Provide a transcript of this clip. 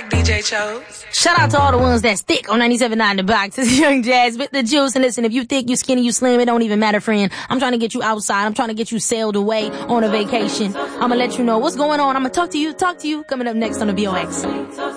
DJ Chose. Shout out to all the ones that's thick on 97.9 The Box. This is Young Jazz with the juice. And listen, if you thick, you skinny, you slim, it don't even matter, friend. I'm trying to get you outside. I'm trying to get you sailed away on a vacation. I'm gonna let you know what's going on. I'm gonna talk to you. Coming up next on the BOX.